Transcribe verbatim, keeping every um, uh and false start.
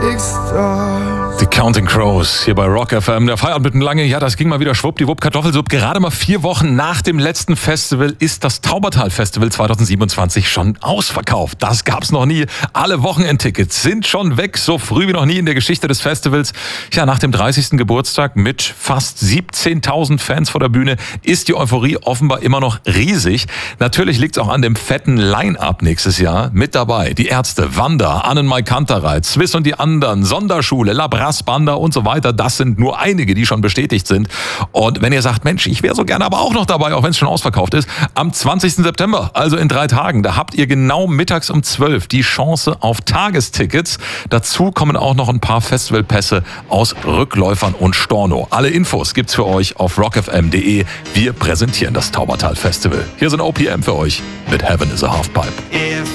Die Counting Crows hier bei Rock F M. Der Feierabend mit lange, ja, das ging mal wieder schwuppdiwupp, Kartoffelsupp. Gerade mal vier Wochen nach dem letzten Festival ist das Taubertal-Festival zwanzig siebenundzwanzig schon ausverkauft. Das gab's noch nie. Alle Wochenendtickets sind schon weg, so früh wie noch nie in der Geschichte des Festivals. Ja, nach dem dreißigsten Geburtstag mit fast siebzehntausend Fans vor der Bühne ist die Euphorie offenbar immer noch riesig. Natürlich liegt's auch an dem fetten Line-Up nächstes Jahr. Mit dabei die Ärzte, Wanda, Annenmai Kantereit, Swiss und die anderen, Sonderschule, La Brass Banda und so weiter. Das sind nur einige, die schon bestätigt sind. Und wenn ihr sagt, Mensch, ich wäre so gerne aber auch noch dabei, auch wenn es schon ausverkauft ist, am zwanzigsten September, also in drei Tagen, da habt ihr genau mittags um zwölf die Chance auf Tagestickets. Dazu kommen auch noch ein paar Festivalpässe aus Rückläufern und Storno. Alle Infos gibt's für euch auf rock f m punkt d e. Wir präsentieren das Taubertal Festival. Hier sind O P M für euch mit Heaven is a Halfpipe.